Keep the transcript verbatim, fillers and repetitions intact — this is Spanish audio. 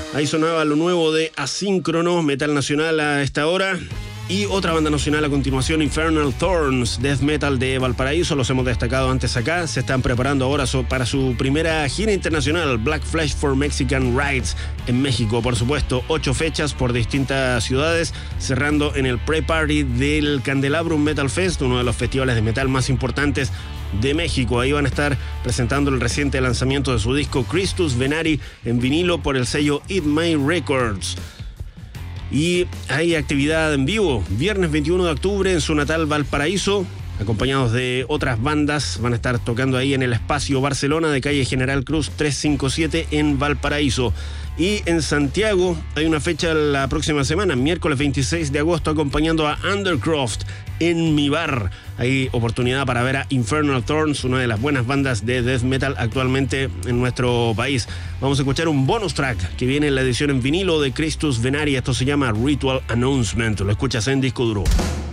Ahí sonaba lo nuevo de Asíncrono, metal nacional a esta hora. Y otra banda nacional a continuación, Infernal Thorns, death metal de Valparaíso, los hemos destacado antes acá. Se están preparando ahora para su primera gira internacional, Black Flash for Mexican Rights, en México, por supuesto. Ocho fechas por distintas ciudades, cerrando en el pre-party del Candelabrum Metal Fest, uno de los festivales de metal más importantes de México. Ahí van a estar presentando el reciente lanzamiento de su disco Christus Venari en vinilo por el sello Eat My Records. Y hay actividad en vivo, viernes veintiuno de octubre en su natal Valparaíso, acompañados de otras bandas. Van a estar tocando ahí en el Espacio Barcelona de calle General Cruz trescientos cincuenta y siete en Valparaíso. Y en Santiago hay una fecha la próxima semana, miércoles veintiséis de agosto, acompañando a Undercroft en Mi Bar. Hay oportunidad para ver a Infernal Thorns, una de las buenas bandas de death metal actualmente en nuestro país. Vamos a escuchar un bonus track que viene en la edición en vinilo de Christus Venari. Esto se llama Ritual Announcement. Lo escuchas en Disco Duro.